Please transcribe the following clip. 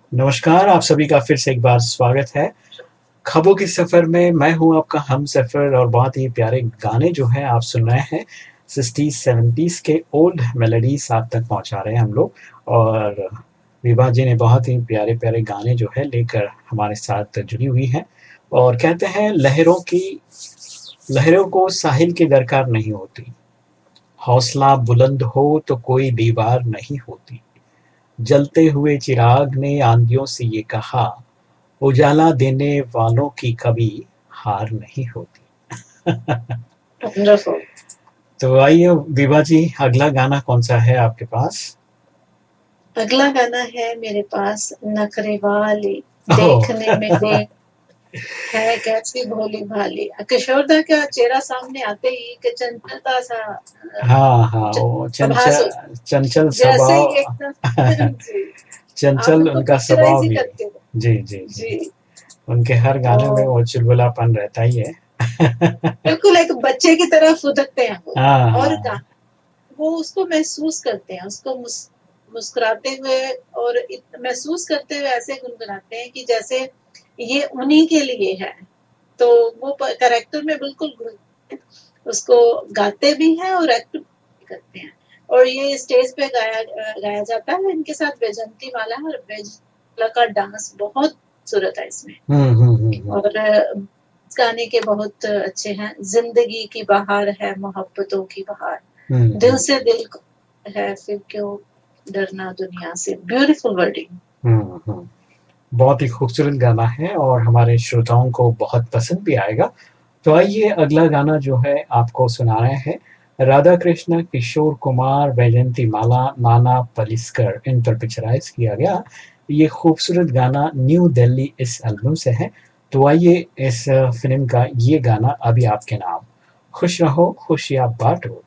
नमस्कार, आप सभी का फिर से एक बार स्वागत है। ख़्वाबों के सफ़र में मैं हूँ आपका हमसफ़र और बहुत ही प्यारे गाने जो हैं आप सुन रहे हैं। 60s 70s के ओल्ड मेलोडीज़ आप तक पहुँचा रहे हैं हम लोग और विभा जी ने बहुत ही प्यारे-प्यारे गाने जो है लेकर हमारे साथ जुड़ी हुई हैं और कहते हैं लहरों को साहिल की दरकार नहीं होती। हौसला बुलंद हो तो कोई दीवार नहीं होती। जलते हुए चिराग ने आंधियों से ये कहा, उजाला देने वालों की कभी हार नहीं होती। वंडरफुल। तो आइए विभा जी, अगला गाना कौन-सा है आपके पास? अगला गाना है मेरे पास नखरे वाली, ओह! देखने में देख है कैसी भोली-भाली। किशोर दा का चेहरा सामने आते ही एक चंचलता सा हाँ, हाँ, च वो आभास होता है। चंचल जैसे ही स्वभाव एकदम जी, आप चंचल उनको उनका पिक्चराइज़ स्वभाव ही भी है। करते हो। जी, जी, जी। जी, उनके हर गाने में तो वो चुलबुलापन रहता ही है। बिल्कुल एक बच्चे की तरह फुदकते हैं वो हाँ, और हाँ। वो उसको महसूस करते हैं, उसको मुस्कुराते हुए और महसूस करते हुए ऐसे गुनगुनाते हैं कि जैसे ये उन्हीं के लिए है। तो वो कैरेक्टर में बिल्कुल घुल उसको गाते भी हैं और एक्ट भी करते हैं। और ये स्टेज पे गाया जाता है इनके साथ वैजंती माला और वैजंती का डांस बहुत खूबसूरत है इसमें। हुँ, हुँ, हुँ, हुँ। और गाने के बहुत अच्छे हैं। जिंदगी की बहार है मोहब्बतों की बहार, हुँ, दिल हुँ। से दिल को है फिर क्यों डरना दुनिया से। Beautiful wording. हुँ, हुँ। बहुत ही खूबसूरत गाना है और हमारे श्रोताओं को बहुत पसंद भी आएगा। तो आइए अगला गाना जो है आपको सुना रहे हैं, राधा कृष्ण, किशोर कुमार, वैजयंती माला, नाना पाटेकर इन पर पिक्चराइज़ किया गया। ये खूबसूरत गाना न्यू दिल्ली इस एल्बम से है। तो आइए इस फ़िल्म का ये गाना अभी आपके नाम। खुश रहो खुशियाँ बाँटो।